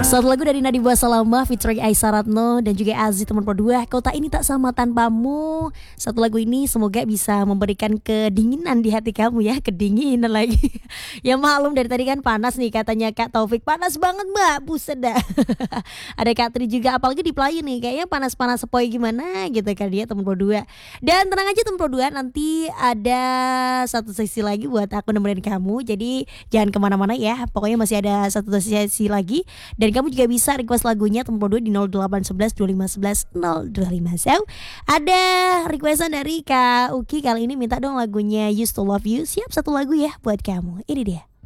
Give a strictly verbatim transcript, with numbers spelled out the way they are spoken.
Satu lagu dari Nadiem Salama featuring Aisyah Ratno dan juga Aziz teman berdua. Kota ini tak sama tanpamu. Satu lagu ini semoga bisa memberikan kedinginan di hati kamu ya. Kedinginan lagi. Ya maklum dari tadi kan panas nih katanya Kak Taufik. Panas banget mbak, buset dah. Ada Kak Tri juga, apalagi di Pelayu nih. Kayaknya panas-panas sepoi gimana gitu kan dia teman berdua. Dan tenang aja teman berdua, nanti ada satu sesi lagi buat aku nemenin kamu. Jadi jangan kemana-mana ya. Pokoknya masih ada satu sesi lagi. Dan kamu juga bisa request lagunya teman berdua di nol delapan satu satu dua lima satu satu nol dua lima. So, ada requestan dari Kak Uki kali ini minta dong lagunya Used to Love You. Siap satu lagu ya buat kamu. Ini dia.